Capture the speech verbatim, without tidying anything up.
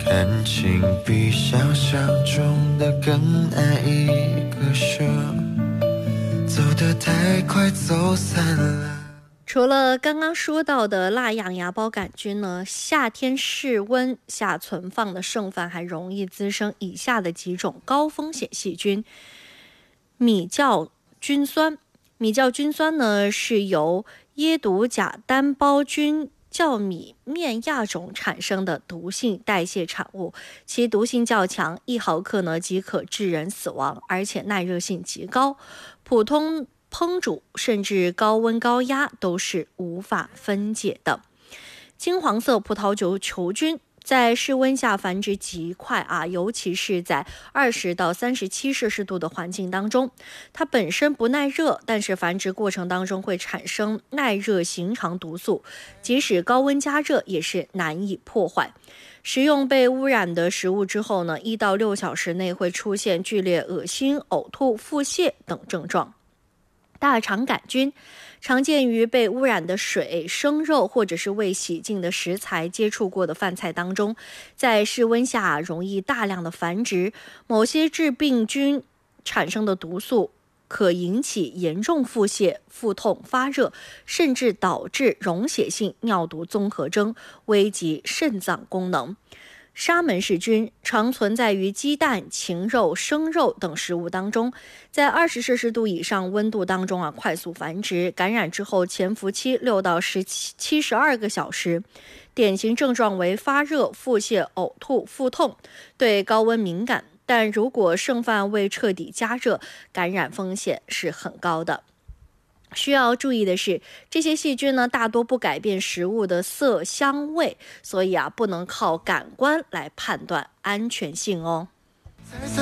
感情比想象中的更难以割舍，走得太快走散了。 除了刚刚说到的蜡样芽孢杆菌呢，夏天室温下存放的剩饭还容易滋生以下的几种高风险细菌。米酵菌酸，米酵菌酸呢是由耶毒甲单胞菌酵米面亚种产生的毒性代谢产物，其毒性较强，一毫克呢即可致人死亡，而且耐热性极高，普通烹煮甚至高温高压都是无法分解的。金黄色葡萄球球菌在室温下繁殖极快啊，尤其是在二十到三十七摄氏度的环境当中，它本身不耐热，但是繁殖过程当中会产生耐热形成毒素，即使高温加热也是难以破坏。食用被污染的食物之后呢，一到六小时内会出现剧烈恶心、呕吐、腹泻等症状。大肠杆菌常见于被污染的水、生肉或者是未洗净的食材接触过的饭菜当中，在室温下容易大量的繁殖，某些致病菌产生的毒素可引起严重腹泻、腹痛、发热，甚至导致溶血性尿毒综合征，危及肾脏功能。沙门氏菌常存在于鸡蛋、禽肉、生肉等食物当中，在二十摄氏度以上温度当中啊快速繁殖，感染之后潜伏期六到十七七十二个小时，典型症状为发热、腹泻、呕吐、腹痛，对高温敏感，但如果剩饭未彻底加热，感染风险是很高的。需要注意的是，这些细菌呢大多不改变食物的色香味，所以啊不能靠感官来判断安全性哦。